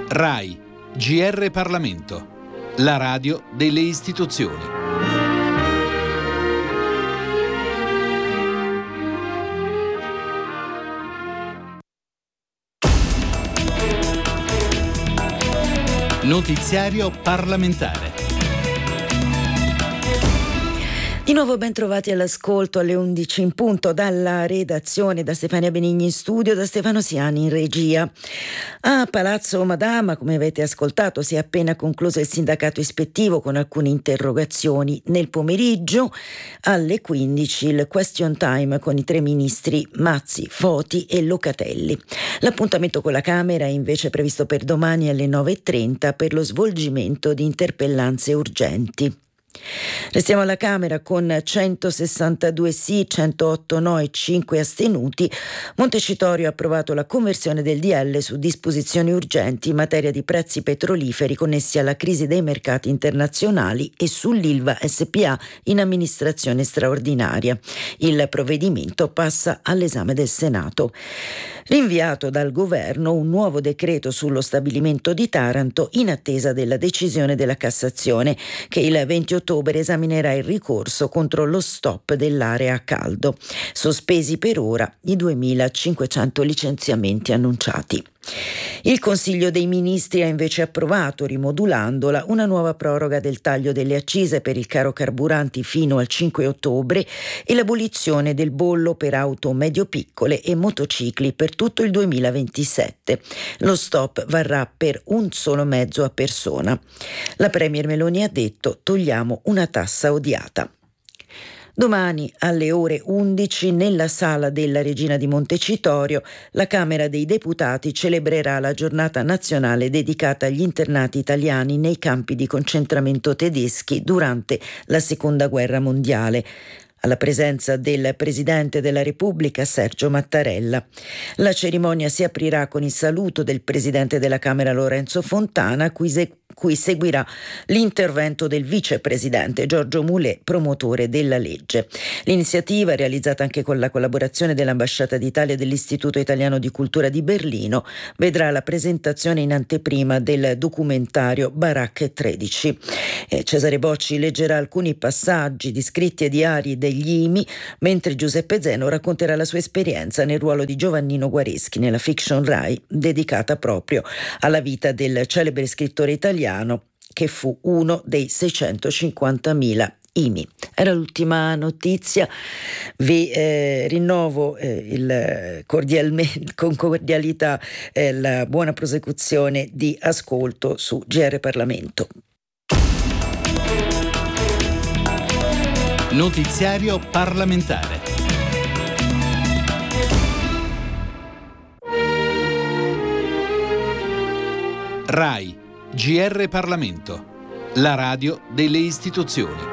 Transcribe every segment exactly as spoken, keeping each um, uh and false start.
RAI, G R Parlamento, la radio delle istituzioni. Notiziario parlamentare. Di nuovo ben trovati all'ascolto alle undici in punto dalla redazione, da Stefania Benigni in studio, da Stefano Siani in regia. A Palazzo Madama, come avete ascoltato, si è appena concluso il sindacato ispettivo con alcune interrogazioni. Nel pomeriggio alle quindici il question time con i tre ministri Mazzi, Foti e Locatelli. L'appuntamento con la Camera è invece previsto per domani alle nove e trenta per lo svolgimento di interpellanze urgenti. Restiamo alla Camera con centosessantadue sì, centootto no e cinque astenuti. Montecitorio ha approvato la conversione del D L su disposizioni urgenti in materia di prezzi petroliferi connessi alla crisi dei mercati internazionali e sull'Ilva S P A in amministrazione straordinaria. Il provvedimento passa all'esame del Senato. Rinviato dal governo un nuovo decreto sullo stabilimento di Taranto in attesa della decisione della Cassazione, che il venti ottobre esaminerà il ricorso contro lo stop dell'area a caldo. Sospesi per ora i duemilacinquecento licenziamenti annunciati. Il Consiglio dei Ministri ha invece approvato, rimodulandola, una nuova proroga del taglio delle accise per il caro carburanti fino al cinque ottobre e l'abolizione del bollo per auto medio-piccole e motocicli per tutto il duemilaventisette. Lo stop varrà per un solo mezzo a persona. La Premier Meloni ha detto: togliamo una tassa odiata. Domani alle ore undici nella sala della Regina di Montecitorio la Camera dei Deputati celebrerà la giornata nazionale dedicata agli internati italiani nei campi di concentramento tedeschi durante la Seconda Guerra Mondiale, alla presenza del Presidente della Repubblica Sergio Mattarella. La cerimonia si aprirà con il saluto del Presidente della Camera Lorenzo Fontana, cui, se- cui seguirà l'intervento del Vicepresidente Giorgio Mulè, promotore della legge. L'iniziativa, realizzata anche con la collaborazione dell'Ambasciata d'Italia e dell'Istituto Italiano di Cultura di Berlino, vedrà la presentazione in anteprima del documentario Baracche tredici. Eh, Cesare Bocci leggerà alcuni passaggi di scritti e diari degli I M I, mentre Giuseppe Zeno racconterà la sua esperienza nel ruolo di Giovannino Guareschi nella fiction Rai dedicata proprio alla vita del celebre scrittore italiano che fu uno dei seicentocinquantamila I M I. Era l'ultima notizia. Vi eh, rinnovo eh, il cordialmente, con cordialità eh, la buona prosecuzione di ascolto su G R Parlamento. Notiziario parlamentare. RAI, G R Parlamento, la radio delle istituzioni.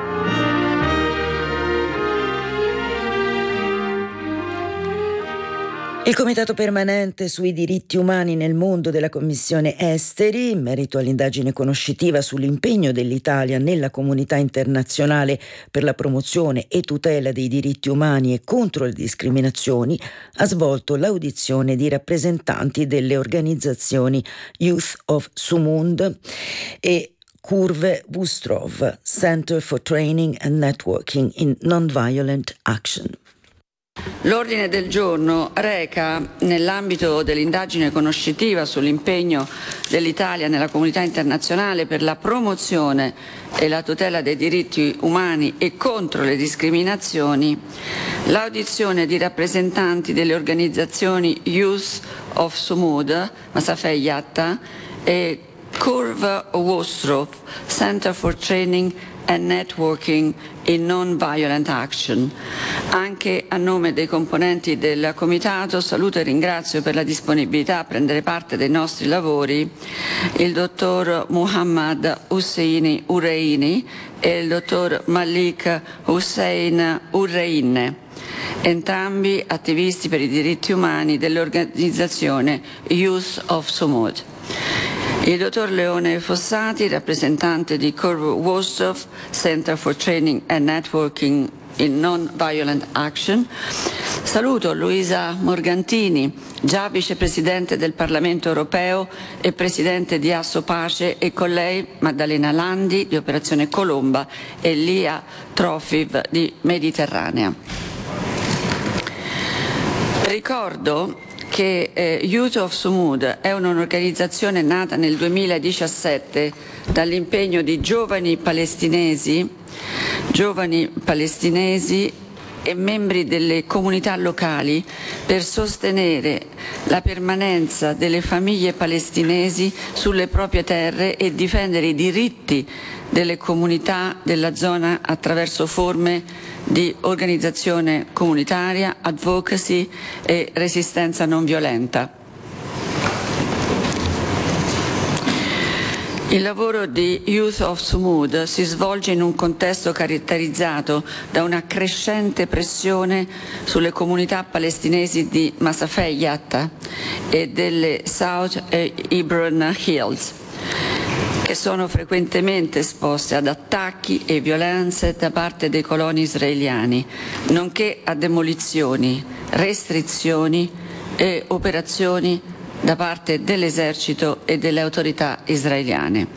Il Comitato Permanente sui diritti umani nel mondo della Commissione Esteri, in merito all'indagine conoscitiva sull'impegno dell'Italia nella comunità internazionale per la promozione e tutela dei diritti umani e contro le discriminazioni, ha svolto l'audizione di rappresentanti delle organizzazioni Youth of Sumund e Curve Bustrov, Center for Training and Networking in Nonviolent Action. L'ordine del giorno reca, nell'ambito dell'indagine conoscitiva sull'impegno dell'Italia nella comunità internazionale per la promozione e la tutela dei diritti umani e contro le discriminazioni, l'audizione di rappresentanti delle organizzazioni Youth of Sumud, Masafei Yatta, e Curve Wostrov, Center for Training and Networking in Non-Violent Action. Anche a nome dei componenti del Comitato saluto e ringrazio per la disponibilità a prendere parte dei nostri lavori il dottor Muhammad Husseini Ureini e il dottor Malik Hussein Urreine, entrambi attivisti per i diritti umani dell'organizzazione Youth of Sumud. Il dottor Leone Fossati, rappresentante di Curve Wostrov, Center for Training and Networking in Non-Violent Action. Saluto Luisa Morgantini, già vicepresidente del Parlamento europeo e presidente di Asso Pace, e con lei Maddalena Landi di Operazione Colomba e Lia Trofiv di Mediterranea. Ricordo che eh, Youth of Sumud è un'organizzazione nata nel duemiladiciassette dall'impegno di giovani palestinesi, giovani palestinesi e membri delle comunità locali per sostenere la permanenza delle famiglie palestinesi sulle proprie terre e difendere i diritti delle comunità della zona attraverso forme di organizzazione comunitaria, advocacy e resistenza non violenta. Il lavoro di Youth of Sumud si svolge in un contesto caratterizzato da una crescente pressione sulle comunità palestinesi di Masafeh Yatta e delle South Hebron Hills, che sono frequentemente esposte ad attacchi e violenze da parte dei coloni israeliani, nonché a demolizioni, restrizioni e operazioni da parte dell'esercito e delle autorità israeliane.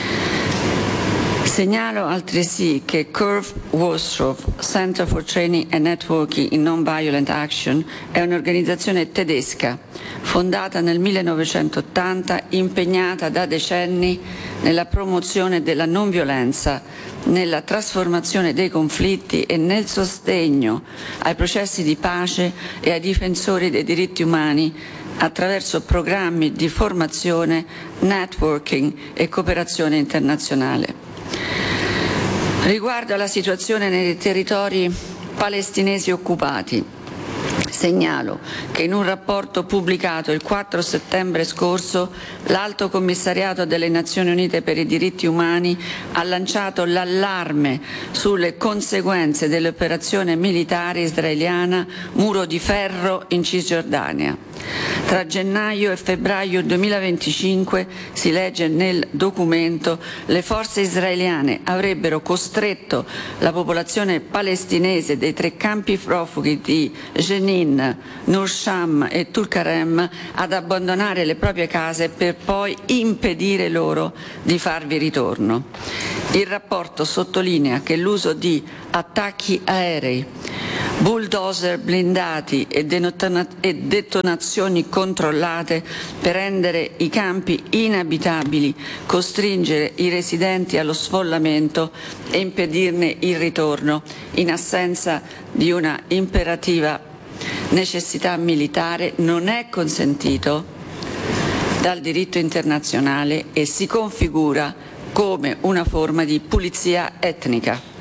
Segnalo altresì che Curve Wostrov, Center for Training and Networking in Non-Violent Action, è un'organizzazione tedesca fondata nel millenovecentottanta, impegnata da decenni nella promozione della non violenza, nella trasformazione dei conflitti e nel sostegno ai processi di pace e ai difensori dei diritti umani attraverso programmi di formazione, networking e cooperazione internazionale. Riguardo alla situazione nei territori palestinesi occupati, segnalo che in un rapporto pubblicato il quattro settembre scorso l'Alto Commissariato delle Nazioni Unite per i diritti umani ha lanciato l'allarme sulle conseguenze dell'operazione militare israeliana Muro di Ferro in Cisgiordania. Tra gennaio e febbraio duemilaventicinque, si legge nel documento, le forze israeliane avrebbero costretto la popolazione palestinese dei tre campi profughi di Jenin, Nur Sham e Tulkarem ad abbandonare le proprie case per poi impedire loro di farvi ritorno. Il rapporto sottolinea che l'uso di attacchi aerei, bulldozer blindati e detonazioni controllate per rendere i campi inabitabili, costringere i residenti allo sfollamento e impedirne il ritorno, in assenza di una imperativa necessità militare, non è consentito dal diritto internazionale e si configura come una forma di pulizia etnica.